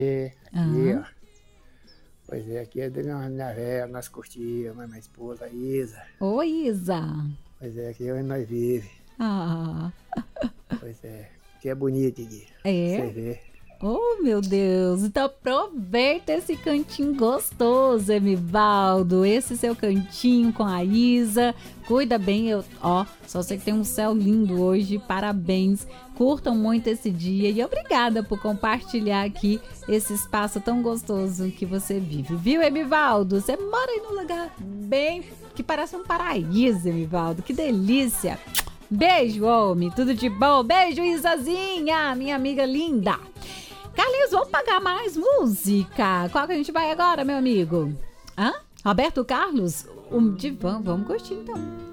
Aqui, Ah, ó. Pois é, aqui é da minha velha, nós curtimos, minha esposa, a Isa. oi, Isa. Pois é, aqui é onde nós vivemos. Ah, Pois é, aqui é bonito, Gui. é? Você vê. Oh, meu Deus. Então aproveita esse cantinho gostoso, Emivaldo. Esse seu cantinho com a Isa. Cuida bem, só sei que tem um céu lindo hoje. Parabéns. Curtam muito esse dia e obrigada por compartilhar aqui esse espaço tão gostoso que você vive. Viu, Emivaldo? Você mora em um lugar bem que parece um paraíso, Emivaldo. Que delícia. Beijo, homem. Tudo de bom. Beijo, Isazinha, minha amiga linda. Carlinhos, vamos pagar mais música. Qual que a gente vai agora, meu amigo? Hã? Roberto Carlos? O Divã. Vamos curtir, então.